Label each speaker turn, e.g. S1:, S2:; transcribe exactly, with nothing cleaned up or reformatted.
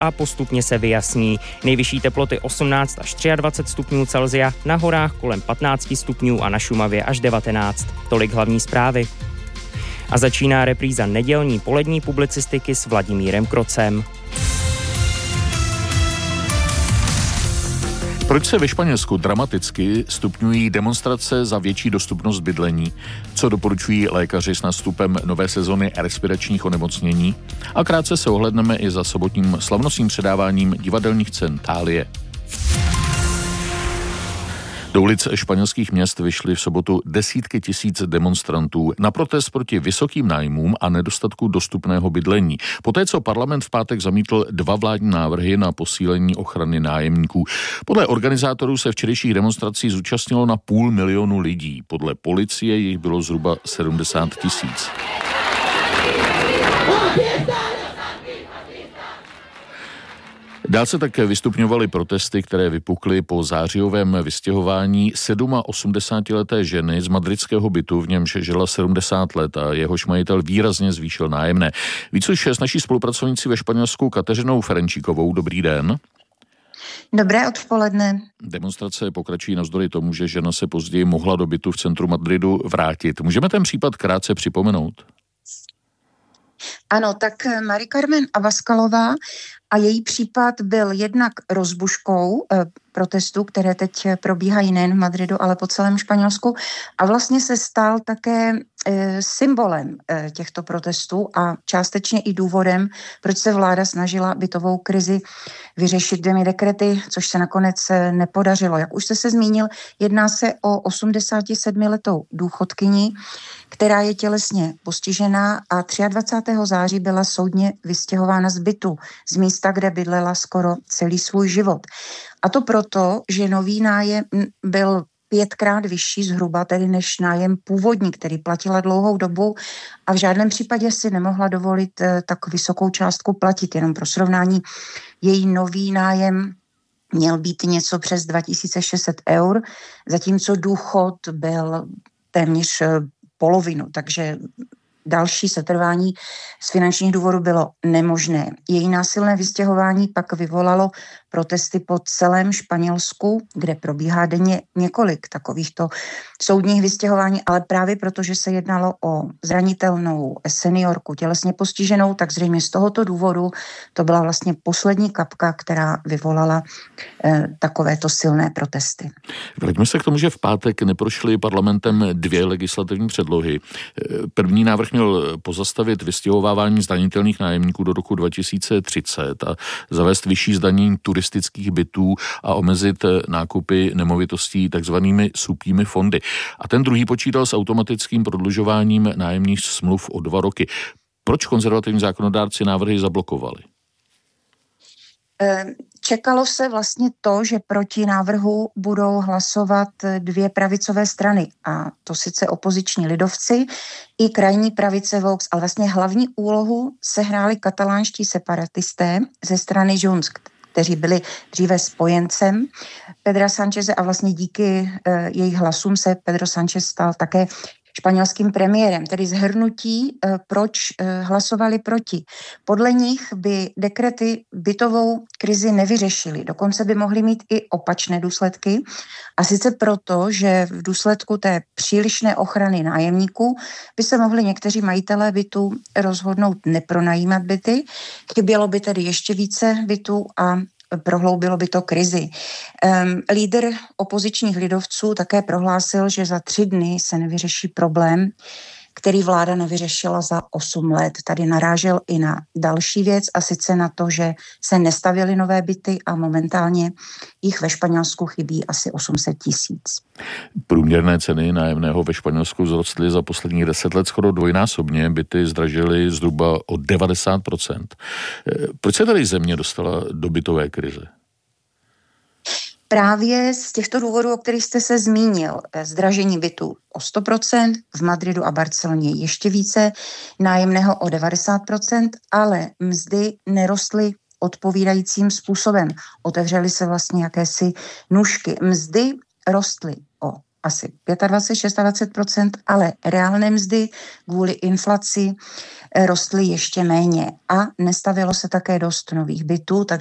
S1: a postupně se vyjasní. Nejvyšší teploty osmnáct až dvacet tři stupňů Celsia, na horách kolem patnáct stupňů a na Šumavě až devatenáct. Tolik hlavní zprávy. A začíná repríza nedělní polední publicistiky s Vladimírem Krocem.
S2: Proč se ve Španělsku dramaticky stupňují demonstrace za větší dostupnost bydlení? Co doporučují lékaři s nástupem nové sezony respiračních onemocnění? A krátce se ohlédneme i za sobotním slavnostním předáváním divadelních cen Thálie. Do ulic španělských měst vyšly v sobotu desítky tisíc demonstrantů na protest proti vysokým nájmům a nedostatku dostupného bydlení. Poté, co parlament v pátek zamítl dva vládní návrhy na posílení ochrany nájemníků. Podle organizátorů se včerejších demonstrací zúčastnilo na půl milionu lidí. Podle policie jich bylo zhruba sedmdesát tisíc. Dál se také vystupňovaly protesty, které vypukly po zářijovém vystěhování osmdesátisedmileté ženy z madridského bytu, v němž žila sedmdesát let a jehož majitel výrazně zvýšil nájemné. Víc už s naší spolupracovnící ve Španělsku Kateřinou Ferenčíkovou. Dobrý den.
S3: Dobré odpoledne.
S2: Demonstrace pokračují navzdory tomu, že žena se později mohla do bytu v centru Madridu vrátit. Můžeme ten případ krátce připomenout?
S3: Ano, tak Mari Carmen Abascalová a její případ byl jednak rozbuškou eh, protestů, které teď probíhají nejen v Madridu, ale po celém Španělsku a vlastně se stal také eh, symbolem eh, těchto protestů a částečně i důvodem, proč se vláda snažila bytovou krizi vyřešit dvěmi dekrety, což se nakonec eh, nepodařilo. Jak už jste se zmínil, jedná se o osmdesátisedmiletou důchodkyni, která je tělesně postižená a dvacátého třetího září byla soudně vystěhována z bytu, z místa, kde bydlela skoro celý svůj život. A to proto, že nový nájem byl pětkrát vyšší zhruba, tedy než nájem původní, který platila dlouhou dobu a v žádném případě si nemohla dovolit tak vysokou částku platit. Jenom pro srovnání, její nový nájem měl být něco přes dva tisíce šest set eur, zatímco důchod byl téměř polovinu, takže další setrvání z finančních důvodů bylo nemožné. Její násilné vystěhování pak vyvolalo protesty po celém Španělsku, kde probíhá denně několik takovýchto soudních vystěhování, ale právě proto, že se jednalo o zranitelnou seniorku, tělesně postiženou, tak zřejmě z tohoto důvodu to byla vlastně poslední kapka, která vyvolala eh, takovéto silné protesty.
S2: Vraťme se k tomu, že v pátek neprošly parlamentem dvě legislativní předlohy. První návrh měl pozastavit vystěhovávání zdanitelných nájemníků do roku dva tisíce třicet a zavést vyšší zdanění turistických bytů a omezit nákupy nemovitostí takzvanými súpními fondy. A ten druhý počítal s automatickým prodlužováním nájemních smluv o dva roky. Proč konzervativní zákonodárci návrhy zablokovali?
S3: Čekalo se vlastně to, že proti návrhu budou hlasovat dvě pravicové strany, a to sice opoziční lidovci i krajní pravice Vox, ale vlastně hlavní úlohu sehráli katalánští separatisté ze strany Junts, kteří byli dříve spojencem Pedra Sáncheze a vlastně díky e, jejich hlasům se Pedro Sánchez stal také španělským premiérem, tedy shrnutí, proč hlasovali proti. Podle nich by dekrety bytovou krizi nevyřešily, dokonce by mohly mít i opačné důsledky. A sice proto, že v důsledku té přílišné ochrany nájemníků by se mohli někteří majitelé bytů rozhodnout nepronajímat byty. Chybělo by tedy ještě více bytů a prohloubilo by to krizi. Um, lídr opozičních lidovců také prohlásil, že za tři dny se nevyřeší problém, který vláda nevyřešila za osm let. Tady narážel i na další věc, a sice na to, že se nestavěly nové byty a momentálně jich ve Španělsku chybí asi osm set tisíc.
S2: Průměrné ceny nájemného ve Španělsku vzrostly za posledních deset let skoro dvojnásobně, byty zdražily zhruba o devadesát procent. Proč se tady země dostala do bytové krize?
S3: Právě z těchto důvodů, o kterých jste se zmínil, zdražení bytů o sto procent, v Madridu a Barceloně ještě více, nájemného o devadesát procent, ale mzdy nerostly odpovídajícím způsobem. Otevřely se vlastně jakési nůžky. Mzdy rostly o asi dvacet pět, dvacet šest procent, ale reálné mzdy kvůli inflaci rostly ještě méně a nestavilo se také dost nových bytů,